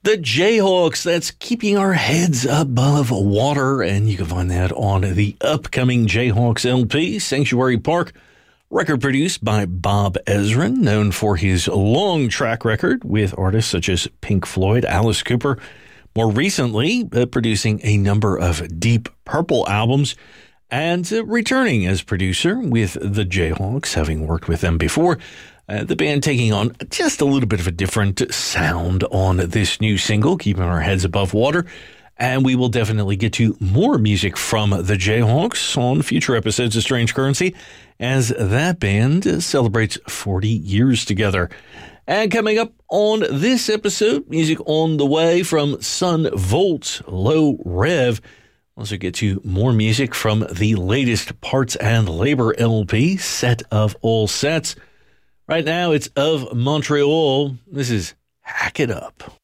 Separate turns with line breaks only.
The Jayhawks, that's keeping our heads above water, and you can find that on the upcoming Jayhawks LP, Sanctuary Park, record produced by Bob Ezrin, known for his long track record with artists such as Pink Floyd, Alice Cooper, more recently producing a number of Deep Purple albums, and returning as producer with the Jayhawks, having worked with them before. The band taking on just a little bit of a different sound on this new single, keeping our heads above water. And we will definitely get to more music from the Jayhawks on future episodes of Strange Currency as that band celebrates 40 years together. And coming up on this episode, music on the way from Son Volt, Low Rev. Also get to more music from the latest Parts and Labor LP, Set of All Sets. Right now, it's Of Montreal. This is Hack It Up.